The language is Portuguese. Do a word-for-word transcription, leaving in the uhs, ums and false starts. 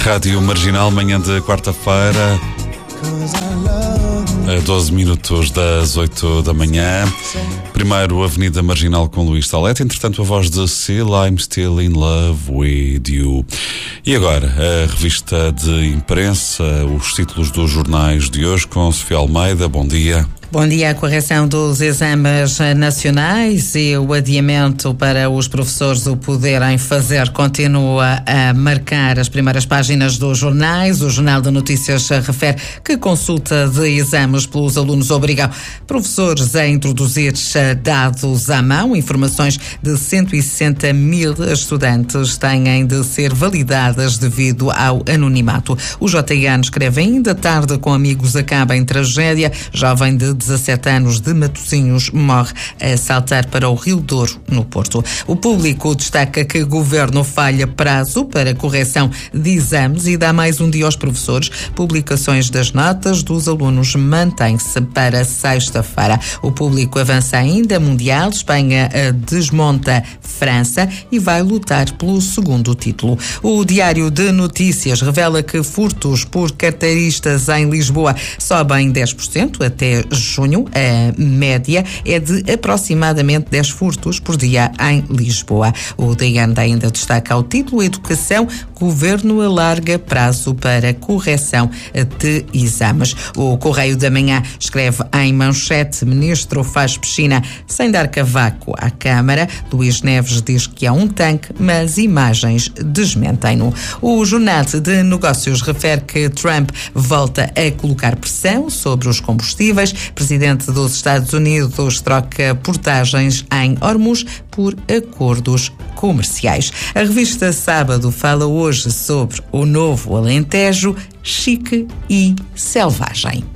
Rádio Marginal, manhã de quarta-feira, a doze minutos das oito da manhã. Primeiro, Avenida Marginal com Luís Salete. Entretanto, a voz de Seal, I'm Still in Love with You. E agora, a revista de imprensa, os títulos dos jornais de hoje com Sofia Almeida. Bom dia. Bom dia. A correção dos exames nacionais e o adiamento para os professores o poderem fazer continua a marcar as primeiras páginas dos jornais. O Jornal de Notícias refere que consulta de exames pelos alunos obriga professores a introduzir dados à mão. Informações de cento e sessenta mil estudantes têm de ser validadas devido ao anonimato. O J N escreve ainda: tarde com amigos acaba em tragédia. Jovem de dezassete anos de Matosinhos morre a saltar para o Rio Douro, no Porto. O Público destaca que o Governo falha prazo para correção de exames e dá mais um dia aos professores. Publicações das notas dos alunos mantém-se para sexta-feira. O Público avança ainda. Mundial, Espanha desmonta França e vai lutar pelo segundo título. O Diário de Notícias revela que furtos por carteiristas em Lisboa sobem dez por cento até junho. A média é de aproximadamente dez furtos por dia em Lisboa. O D N ainda destaca ao título: Educação, Governo alarga prazo para correção de exames. O Correio da Manhã escreve em manchete: Ministro faz piscina sem dar cavaco à Câmara. Luís Neves diz que há um tanque, mas imagens desmentem-no. O Jornal de Negócios refere que Trump volta a colocar pressão sobre os combustíveis. Presidente dos Estados Unidos troca portagens em Hormuz por acordos comerciais. A revista Sábado fala hoje sobre o novo Alentejo, chique e selvagem.